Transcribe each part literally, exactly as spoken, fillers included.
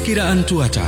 Perkiraan cuaca.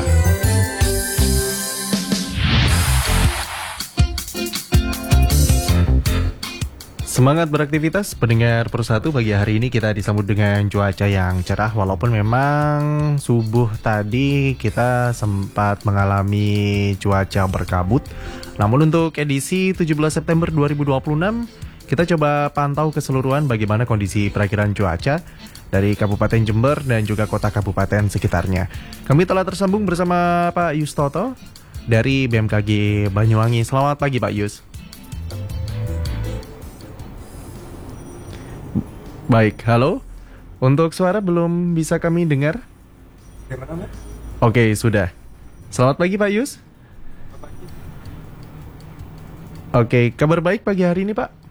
Semangat beraktivitas pendengar Persatu. Pagi hari ini kita disambut dengan cuaca yang cerah. Walaupun memang subuh tadi kita sempat mengalami cuaca berkabut, namun untuk edisi tujuh belas September dua ribu dua puluh enam kita coba pantau keseluruhan bagaimana kondisi perakiran cuaca dari Kabupaten Jember dan juga kota kabupaten sekitarnya. Kami telah tersambung bersama Pak Yus Toto dari B M K G Banyuwangi. Selamat pagi Pak Yus. Baik, halo. Untuk suara belum bisa kami dengar? Gimana, Mas? Oke, sudah. Selamat pagi Pak Yus. Selamat pagi. Oke, kabar baik pagi hari ini Pak?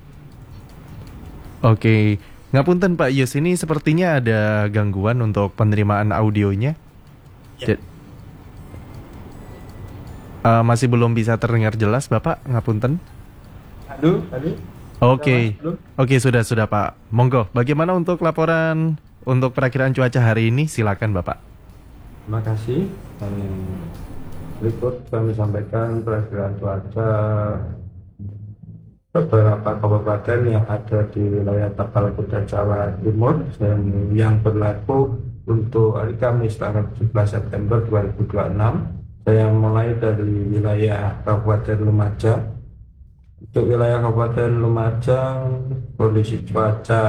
Oke, ngapunten Pak Yus, ini sepertinya ada gangguan untuk penerimaan audionya. Ya. Jad- Uh, masih belum bisa terdengar jelas Bapak, ngapunten. Halo, halo. Oke, Halo. oke sudah sudah Pak. Monggo, bagaimana untuk laporan untuk perakiraan cuaca hari ini? Silakan Bapak. Terima kasih. Hmm, Berikut kami sampaikan perakiraan cuaca beberapa kabupaten yang ada di wilayah Tapal Kuda Jawa Timur dan yang berlaku untuk hari Kamis tanggal tujuh belas September dua ribu dua puluh enam. Saya mulai dari wilayah Kabupaten Lumajang. Untuk wilayah Kabupaten Lumajang, kondisi cuaca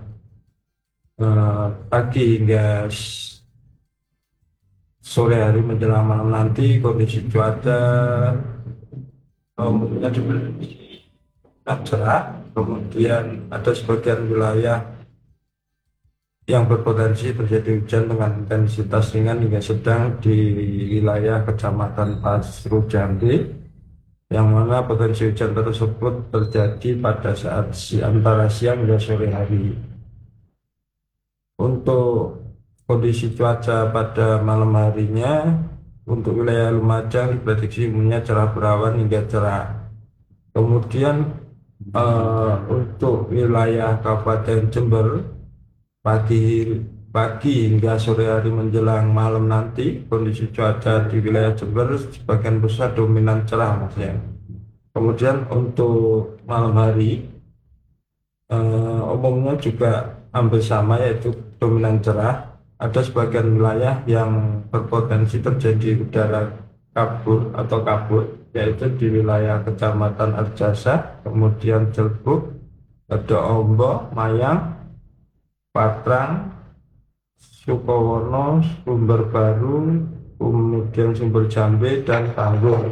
eh, pagi hingga s- sore hari menjelang malam nanti, kondisi cuaca umumnya diprediksi cerah. Kemudian ada sebagian wilayah yang berpotensi terjadi hujan dengan intensitas ringan hingga sedang di wilayah Kecamatan Pasru Jambi, yang mana potensi hujan tersebut terjadi pada saat si antara siang dan sore hari. Untuk kondisi cuaca pada malam harinya, untuk wilayah Lumajang diprediksi umumnya cerah berawan hingga cerah. Kemudian eh, untuk wilayah Kabupaten Jember, pagi pagi hingga sore hari menjelang malam nanti, kondisi cuaca di wilayah Jember sebagian besar dominan cerah, Mas ya. Kemudian untuk malam hari eh, umumnya juga hampir sama, yaitu dominan cerah. Ada sebagian wilayah yang berpotensi terjadi udara kabur atau kabut, yaitu di wilayah Kecamatan Arjasa, kemudian Jelbuk, ada Ombo, Mayang, Patrang, Sukowono, Sumber Baru, kemudian Sumber Jambe, dan Tangguh.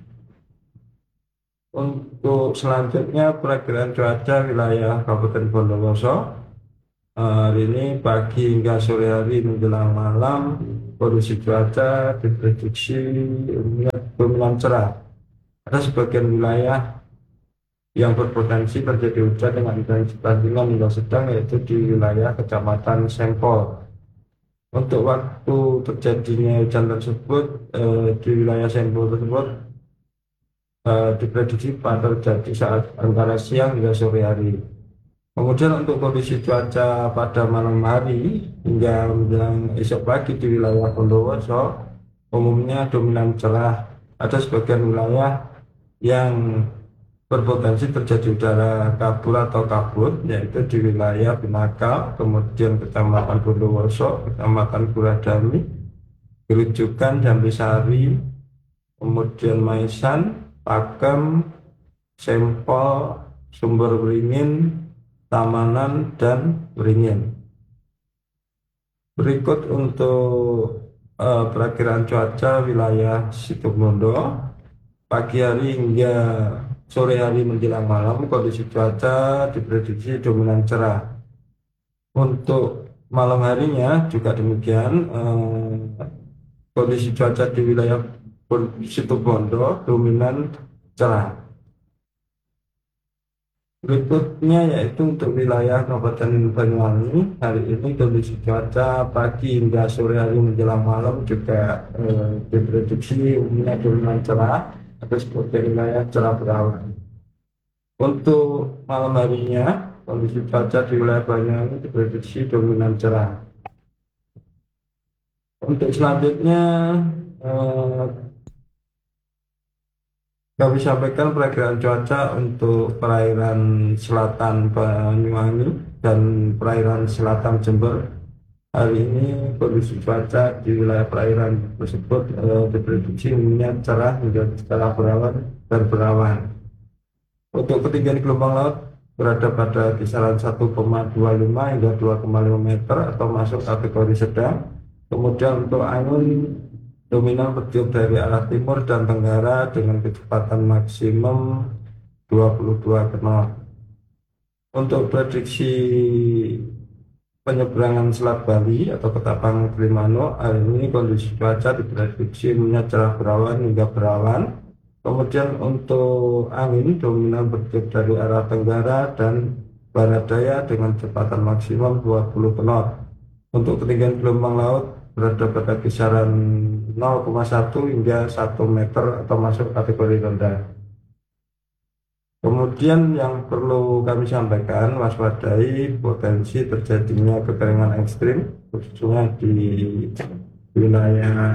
Untuk selanjutnya perakiraan cuaca wilayah Kabupaten Bondowoso, hari ini pagi hingga sore hari menjelang malam, kondisi cuaca diprediksi umumnya dominan cerah. Ada sebagian wilayah yang berpotensi terjadi hujan dengan intensitas ringan hingga sedang, yaitu di wilayah Kecamatan Sempol. Untuk waktu terjadinya hujan tersebut eh, di wilayah Sempol tersebut eh, diprediksi pada terjadi saat antara siang hingga sore hari. Kemudian untuk kondisi cuaca pada malam hari hingga menjelang esok pagi di wilayah Bondowoso umumnya dominan cerah. Ada sebagian wilayah yang berpotensi terjadi udara kabur atau kabut, yaitu di wilayah Binakal, kemudian Kecamatan Bondowoso, Kecamatan Kuradami, Gerujukan, Jambisari, kemudian Maisan, Pakem, Sempol, Sumber Beringin, Tamanan, dan Beringin. Berikut untuk eh, perakiraan cuaca wilayah Situbondo pagi hari hingga sore hari menjelang malam, kondisi cuaca diprediksi dominan cerah. Untuk malam harinya juga demikian, eh, kondisi cuaca di wilayah Situbondo dominan cerah. Berikutnya yaitu untuk wilayah Kabupaten Banyuwangi, hari ini kondisi cuaca pagi hingga sore hari menjelang malam juga eh, diprediksi umumnya dominan cerah, ada sebagian wilayah cerah berawan. Untuk malam harinya, kondisi cuaca di wilayah Banyuwangi diprediksi dominan cerah. Untuk selanjutnya eh, kami sampaikan perakiraan cuaca untuk perairan selatan Banyuwangi dan perairan selatan Jember. Hari ini kondisi cuaca di wilayah perairan tersebut eh, diprediksi umumnya cerah hingga cerah berawan dan berawan. Untuk ketinggian gelombang laut berada pada kisaran satu koma dua lima hingga dua koma lima meter atau masuk kategori sedang. Kemudian untuk angin dominan bertiup dari arah timur dan tenggara dengan kecepatan maksimum dua puluh dua knot. Untuk prediksi penyeberangan Selat Bali atau Ketapang Gilimanuk, hari ini kondisi cuaca diprediksi umumnya cerah berawan hingga berawan. Kemudian untuk angin dominan bertiup dari arah tenggara dan barat daya dengan kecepatan maksimum dua puluh knot. Untuk ketinggian gelombang laut berada pada kisaran nol koma satu hingga satu meter atau masuk kategori rendah. Kemudian yang perlu kami sampaikan, waspadai potensi terjadinya kekeringan ekstrim, khususnya di wilayah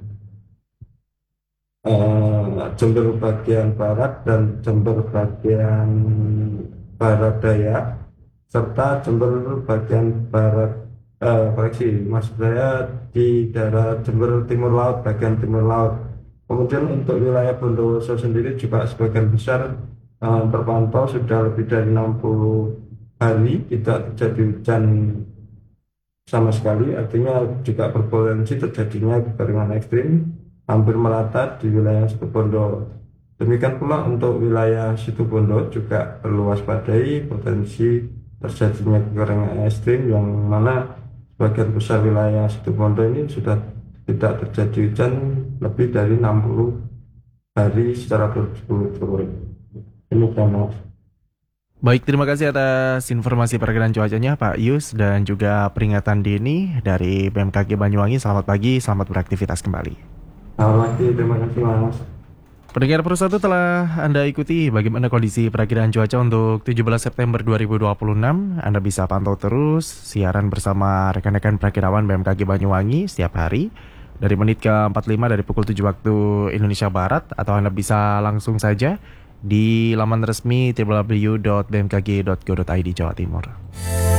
eh, Jember bagian barat dan Jember bagian barat daya, serta Jember bagian barat, eh, koreksi, maksud saya di daerah Jember Timur Laut, bagian Timur Laut. Kemudian untuk wilayah Bondowoso sendiri juga sebagian besar eh, terpantau sudah lebih dari enam puluh hari tidak terjadi hujan sama sekali, artinya juga berpotensi terjadinya kekeringan ekstrim hampir merata di wilayah Situbondo. Demikian pula untuk wilayah Situbondo juga perlu waspadai potensi terjadinya kekeringan ekstrim yang mana sebagian besar wilayah Situbondo ini sudah tidak terjadi hujan lebih dari enam puluh hari secara berturut-turut. Ini kan. Baik, terima kasih atas informasi perakiraan cuacanya Pak Yus dan juga peringatan dini dari B M K G Banyuwangi. Selamat pagi, selamat beraktivitas kembali. Selamat pagi, terima kasih Mas. Pendengar Pro satu telah Anda ikuti bagaimana kondisi perakiraan cuaca untuk tujuh belas September dua ribu dua puluh enam. Anda bisa pantau terus siaran bersama rekan-rekan perakirawan B M K G Banyuwangi setiap hari dari menit ke empat puluh lima dari pukul tujuh waktu Indonesia Barat, atau Anda bisa langsung saja di laman resmi w w w dot b m k g dot go dot i d Jawa Timur.